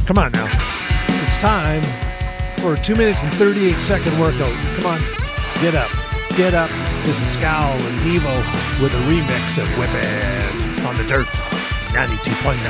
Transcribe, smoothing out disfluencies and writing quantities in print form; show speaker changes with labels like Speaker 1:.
Speaker 1: Come on now. It's time for a 2 minutes and 38 second workout. Come on. Get up. Get up. This is Scowl and Devo with a remix of Whip It on the Dirt 92.9.